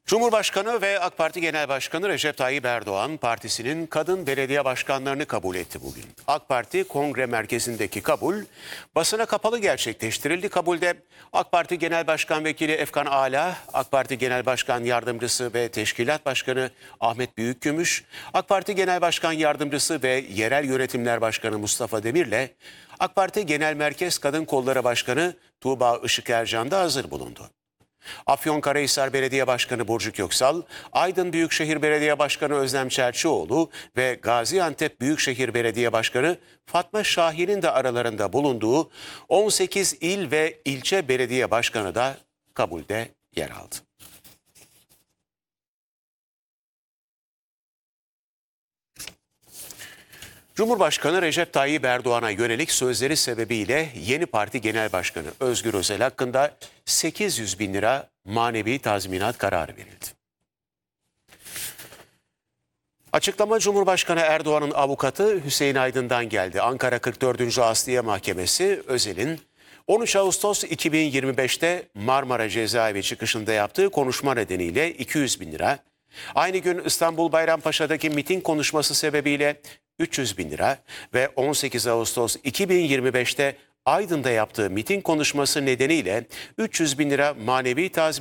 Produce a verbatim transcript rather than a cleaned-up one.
Cumhurbaşkanı ve AK Parti Genel Başkanı Recep Tayyip Erdoğan partisinin kadın belediye başkanlarını kabul etti bugün. AK Parti Kongre Merkezi'ndeki kabul basına kapalı gerçekleştirildi. Kabulde AK Parti Genel Başkan Vekili Efkan Ala, AK Parti Genel Başkan Yardımcısı ve Teşkilat Başkanı Ahmet Büyükgümüş, AK Parti Genel Başkan Yardımcısı ve Yerel Yönetimler Başkanı Mustafa Demir'le AK Parti Genel Merkez Kadın Kolları Başkanı Tuğba Işıkercan da hazır bulundu. Afyonkarahisar Belediye Başkanı Burcu Köksal, Aydın Büyükşehir Belediye Başkanı Özlem Çerçioğlu ve Gaziantep Büyükşehir Belediye Başkanı Fatma Şahin'in de aralarında bulunduğu on sekiz il ve ilçe belediye başkanı da kabulde yer aldı. Cumhurbaşkanı Recep Tayyip Erdoğan'a yönelik sözleri sebebiyle yeni parti genel başkanı Özgür Özel hakkında sekiz yüz bin lira manevi tazminat kararı verildi. Açıklama Cumhurbaşkanı Erdoğan'ın avukatı Hüseyin Aydın'dan geldi. Ankara kırk dördüncü Asliye Mahkemesi Özel'in on üç Ağustos iki bin yirmi beş'te Marmara Cezaevi çıkışında yaptığı konuşma nedeniyle iki yüz bin lira, aynı gün İstanbul Bayrampaşa'daki miting konuşması sebebiyle üç yüz bin lira ve on sekiz Ağustos iki bin yirmi beş'te Aydın'da yaptığı miting konuşması nedeniyle üç yüz bin lira manevi tazminat